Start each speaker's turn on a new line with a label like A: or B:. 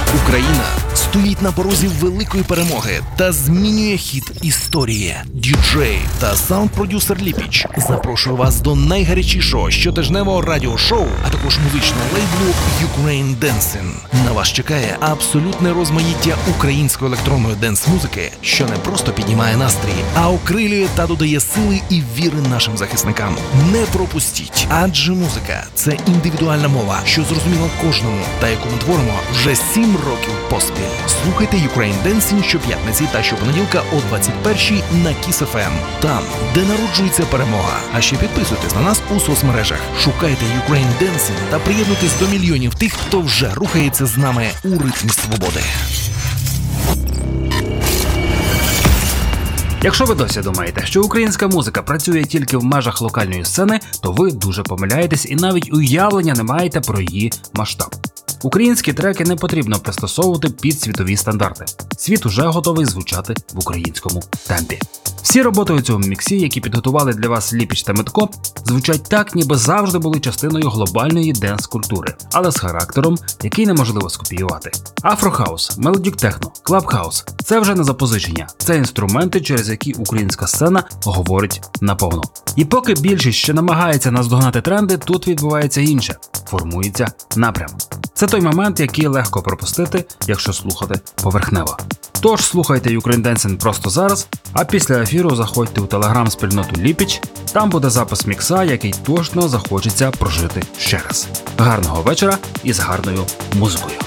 A: Україна стоїть на порозі великої перемоги та змінює хід історії. Діджей та саунд-продюсер Ліпіч запрошує вас до найгарячішого щотижневого радіошоу, а також музичного лейблу Ukraine Dancing. На вас чекає абсолютне розмаїття української електронної денс-музики, що не просто піднімає настрій, а окрилює та додає сили і віри нашим захисникам. Не пропустіть, адже музика – це індивідуальна мова, що зрозуміла кожному, та яку ми творимо вже 7 років поспіль. Слухайте Ukraine Dancing щоп'ятниці та щопонеділка о 21-й на Kiss FM. Там, де народжується перемога. А ще підписуйтесь на нас у соцмережах. Шукайте Ukraine Dancing та приєднуйтесь до мільйонів тих, хто вже рухається з нами у ритмі свободи.
B: Якщо ви досі думаєте, що українська музика працює тільки в межах локальної сцени, то ви дуже помиляєтесь і навіть уявлення не маєте про її масштаб. Українські треки не потрібно пристосовувати під світові стандарти. Світ уже готовий звучати в українському темпі. Всі роботи у цьому міксі, які підготували для вас Ліпіч та Митко, звучать так, ніби завжди були частиною глобальної денс-культури, але з характером, який неможливо скопіювати. Афрохаус, мелодік техно, клабхаус – це вже не запозичення, це інструменти, через які українська сцена говорить наповно. І поки більшість ще намагається наздогнати тренди, тут відбувається інше – формується напрям. Це той момент, який легко пропустити, якщо слухати поверхнево. Тож слухайте Ukraine Dancing просто зараз, а після ефіру заходьте у телеграм-спільноту Ліпіч, там буде запис мікса, який точно захочеться прожити ще раз. Гарного вечора і з гарною музикою!